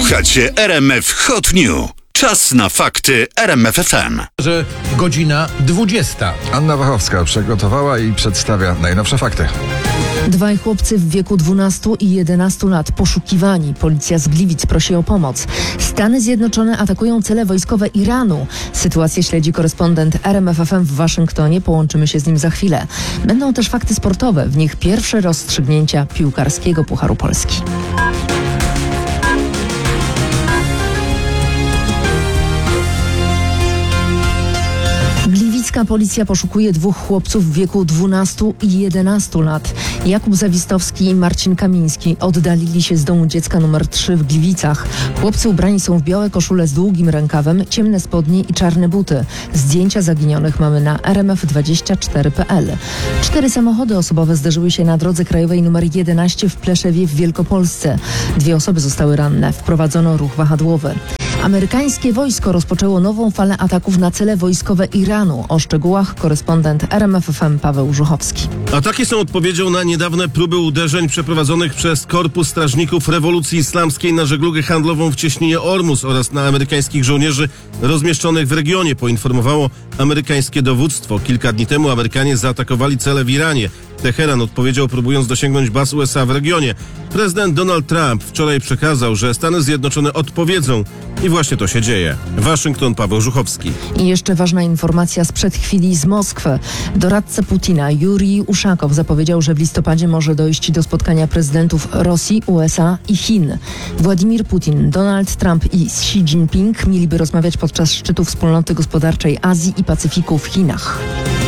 Słuchacie RMF Hot News. Czas na fakty RMF FM. Że godzina 20. Anna Wachowska przygotowała i przedstawia najnowsze fakty. Dwaj chłopcy w wieku 12 i 11 lat poszukiwani. Policja z Gliwic prosi o pomoc. Stany Zjednoczone atakują cele wojskowe Iranu. Sytuację śledzi korespondent RMF FM w Waszyngtonie. Połączymy się z nim za chwilę. Będą też fakty sportowe. W nich pierwsze rozstrzygnięcia piłkarskiego Pucharu Polski. Gliwicka policja poszukuje dwóch chłopców w wieku 12 i 11 lat. Jakub Zawistowski i Marcin Kamiński oddalili się z domu dziecka numer 3 w Gliwicach. Chłopcy ubrani są w białe koszule z długim rękawem, ciemne spodnie i czarne buty. Zdjęcia zaginionych mamy na rmf24.pl. 4 samochody osobowe zderzyły się na drodze krajowej nr 11 w Pleszewie w Wielkopolsce. 2 osoby zostały ranne. Wprowadzono ruch wahadłowy. Amerykańskie wojsko rozpoczęło nową falę ataków na cele wojskowe Iranu. O szczegółach korespondent RMF FM Paweł Żuchowski. Ataki są odpowiedzią na niedawne próby uderzeń przeprowadzonych przez Korpus Strażników Rewolucji Islamskiej na żeglugę handlową w cieśninie Ormus oraz na amerykańskich żołnierzy rozmieszczonych w regionie, poinformowało amerykańskie dowództwo. Kilka dni temu Amerykanie zaatakowali cele w Iranie. Teheran odpowiedział, próbując dosięgnąć baz USA w regionie. Prezydent Donald Trump wczoraj przekazał, że Stany Zjednoczone odpowiedzą i właśnie to się dzieje. Waszyngton, Paweł Żuchowski. I jeszcze ważna informacja sprzed chwili z Moskwy. Doradca Putina Jurij Uszakow zapowiedział, że w listopadzie może dojść do spotkania prezydentów Rosji, USA i Chin. Władimir Putin, Donald Trump i Xi Jinping mieliby rozmawiać podczas szczytu Wspólnoty Gospodarczej Azji i Pacyfiku w Chinach.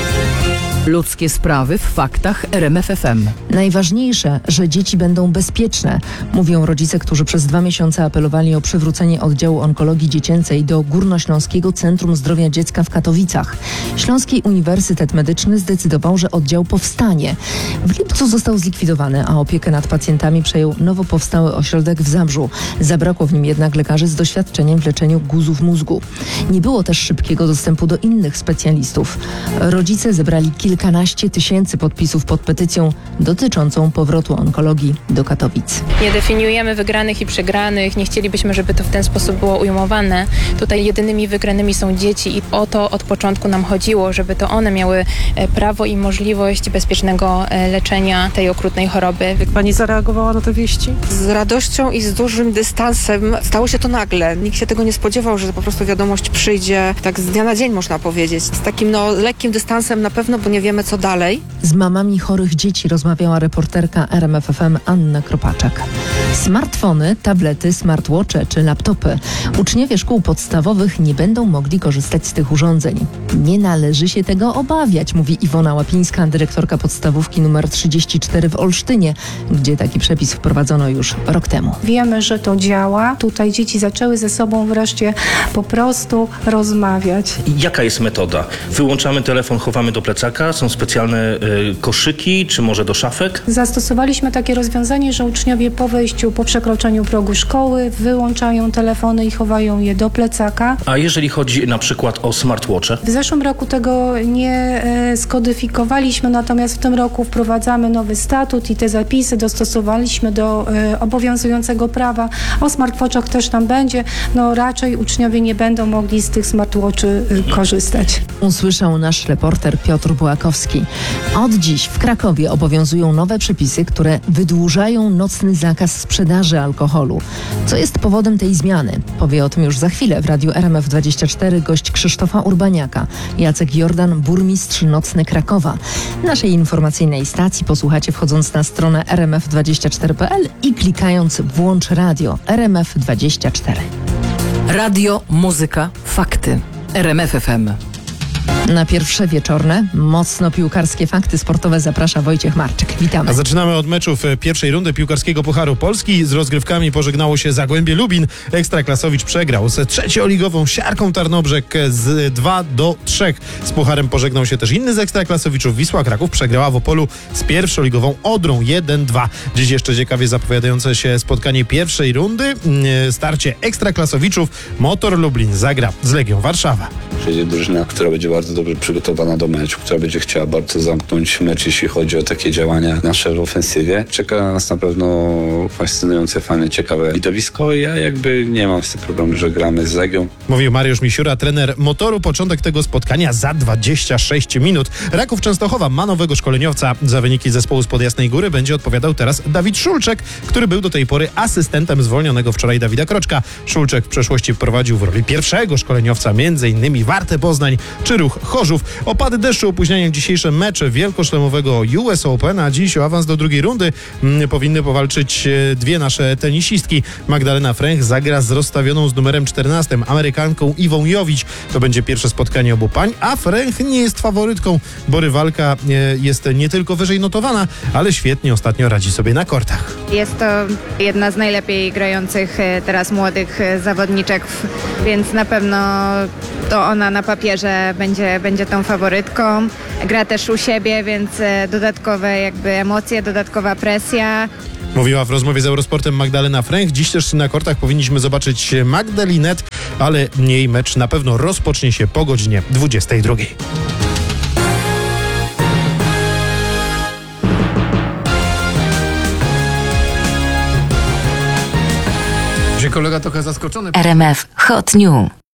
Ludzkie sprawy w faktach RMF FM. Najważniejsze, że dzieci będą bezpieczne, mówią rodzice, którzy przez 2 miesiące apelowali o przywrócenie oddziału onkologii dziecięcej do Górnośląskiego Centrum Zdrowia Dziecka w Katowicach. Śląski Uniwersytet Medyczny zdecydował, że oddział powstanie. W lipcu został zlikwidowany, a opiekę nad pacjentami przejął nowo powstały ośrodek w Zabrzu. Zabrakło w nim jednak lekarzy z doświadczeniem w leczeniu guzów mózgu. Nie było też szybkiego dostępu do innych specjalistów. Rodzice zebrali kilkanaście tysięcy podpisów pod petycją dotyczącą powrotu onkologii do Katowic. Nie definiujemy wygranych i przegranych, nie chcielibyśmy, żeby to w ten sposób było ujmowane. Tutaj jedynymi wygranymi są dzieci i o to od początku nam chodziło, żeby to one miały prawo i możliwość bezpiecznego leczenia tej okrutnej choroby. Jak pani zareagowała na te wieści? Z radością i z dużym dystansem. Stało się to nagle. Nikt się tego nie spodziewał, że po prostu wiadomość przyjdzie tak z dnia na dzień, można powiedzieć. Z takim lekkim dystansem na pewno, bo nie wiemy co dalej. Z mamami chorych dzieci rozmawiała reporterka RMF FM Anna Kropaczek. Smartfony, tablety, smartwatche czy laptopy. Uczniowie szkół podstawowych nie będą mogli korzystać z tych urządzeń. Nie należy się tego obawiać, mówi Iwona Łapińska, dyrektorka podstawówki nr 34 w Olsztynie, gdzie taki przepis wprowadzono już rok temu. Wiemy, że to działa. Tutaj dzieci zaczęły ze sobą wreszcie po prostu rozmawiać. Jaka jest metoda? Wyłączamy telefon, chowamy do plecaka, są specjalne koszyki, czy może do szafek? Zastosowaliśmy takie rozwiązanie, że uczniowie po wejściu, po przekroczeniu progu szkoły wyłączają telefony i chowają je do plecaka. A jeżeli chodzi na przykład o smartwatche? W zeszłym roku tego nie skodyfikowaliśmy, natomiast w tym roku wprowadzamy nowy statut i te zapisy dostosowaliśmy do obowiązującego prawa. O smartwatchach też tam będzie. Raczej uczniowie nie będą mogli z tych smartwatchy korzystać. Usłyszał nasz reporter Piotr Bułakowski. Od dziś w Krakowie obowiązują nowe przepisy, które wydłużają nocny zakaz sprzedaży alkoholu. Co jest powodem tej zmiany? Powie o tym już za chwilę w radiu RMF24 gość Krzysztofa Urbaniaka. Jacek Jordan, burmistrz nocny Krakowa. Naszej informacyjnej stacji posłuchacie wchodząc na stronę rmf24.pl i klikając włącz radio RMF24. Radio, muzyka, fakty. RMF FM. Na pierwsze wieczorne, mocno piłkarskie fakty sportowe zaprasza Wojciech Marczyk. Witamy. A zaczynamy od meczów pierwszej rundy piłkarskiego Pucharu Polski. Z rozgrywkami pożegnało się Zagłębie Lubin. Ekstraklasowicz przegrał z trzecioligową Siarką Tarnobrzeg z 2-3. Z Pucharem pożegnał się też inny z ekstraklasowiczów. Wisła Kraków przegrała w Opolu z pierwszoligową Odrą 1-2. Dziś jeszcze ciekawie zapowiadające się spotkanie pierwszej rundy. Starcie ekstraklasowiczów. Motor Lublin zagra z Legią Warszawa. Przyjdzie drużyna, która będzie bardzo dobrze przygotowana do meczu, która będzie chciała bardzo zamknąć mecz, jeśli chodzi o takie działania nasze w ofensywie. Czeka na nas na pewno fascynujące, fajne, ciekawe widowisko. Ja jakby nie mam z tym problemu, że gramy z Legią. Mówił Mariusz Misiura, trener Motoru. Początek tego spotkania za 26 minut. Raków Częstochowa ma nowego szkoleniowca. Za wyniki zespołu spod Jasnej Góry będzie odpowiadał teraz Dawid Szulczek, który był do tej pory asystentem zwolnionego wczoraj Dawida Kroczka. Szulczek w przeszłości prowadził w roli pierwszego szkoleniowca m.in. Wartę Poznań czy Ruch Chorzów. Opady deszczu opóźniają dzisiejsze mecze wielkoszlemowego US Open, a dziś o awans do drugiej rundy powinny powalczyć dwie nasze tenisistki. Magdalena Fręch zagra z rozstawioną z numerem 14 Amerykanką Iwą Jowicz. To będzie pierwsze spotkanie obu pań, a Fręch nie jest faworytką, bo rywalka jest nie tylko wyżej notowana, ale świetnie ostatnio radzi sobie na kortach. Jest to jedna z najlepiej grających teraz młodych zawodniczek, więc na pewno to ona na papierze będzie tą faworytką. Gra też u siebie, więc dodatkowe jakby emocje, dodatkowa presja. Mówiła w rozmowie z Eurosportem Magdalena Fręch. Dziś też na kortach powinniśmy zobaczyć Magdalinę, ale jej mecz na pewno rozpocznie się po godzinie 22. Że kolega trochę zaskoczony. RMF Hot News.